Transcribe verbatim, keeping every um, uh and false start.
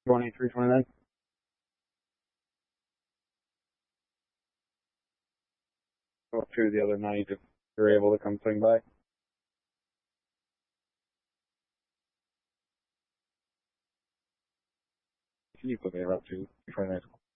twenty-three twenty-nine. Go through the other night if you're able to come swing by. Can you put me around two twenty-nine?